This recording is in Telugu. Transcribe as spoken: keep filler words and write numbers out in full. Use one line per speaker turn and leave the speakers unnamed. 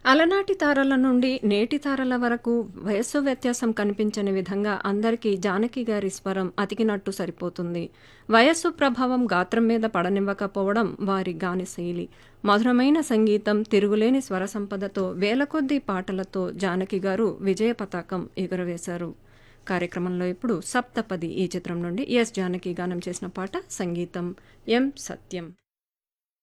అలనాటి తారల నుండి నేటి తారల వరకు వయస్సు వ్యత్యాసం కనిపించని విధంగా అందరికీ జానకి గారి స్వరం అతికినట్టు సరిపోతుంది. వయస్సు ప్రభావం గాత్రం మీద పడనివ్వకపోవడం వారి గాన శైలి. మధురమైన సంగీతం, తిరుగులేని స్వర సంపదతో వేల కొద్దీ పాటలతో జానకి గారు విజయ పతాకం ఎగురవేశారు. కార్యక్రమంలో ఇప్పుడు సప్తపది ఈ చిత్రం నుండి ఎస్ జానకి గానం చేసిన పాట, సంగీతం ఎం సత్యం.